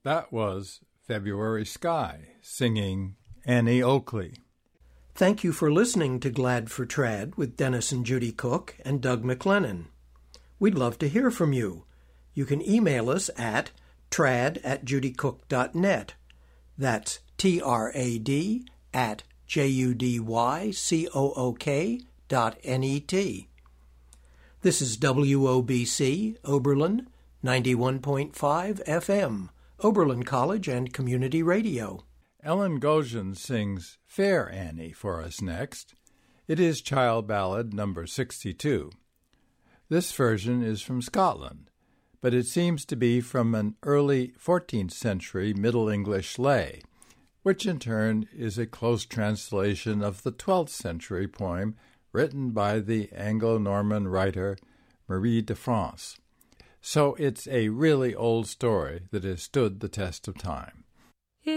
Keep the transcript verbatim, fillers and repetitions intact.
That was February Sky singing Annie Oakley. Thank you for listening to Glad for Trad with Dennis and Judy Cook and Doug McLennan. We'd love to hear from you. You can email us at trad at judycook dot net. That's T R A D at J U D Y C O O K dot N E T. This is W O B C, Oberlin, ninety-one point five F M, Oberlin College and Community Radio. Ellen Goshen sings Fair Annie for us next. It is Child Ballad number sixty-two. This version is from Scotland, but it seems to be from an early fourteenth century Middle English lay, which in turn is a close translation of the twelfth century poem written by the Anglo-Norman writer Marie de France. So it's a really old story that has stood the test of time.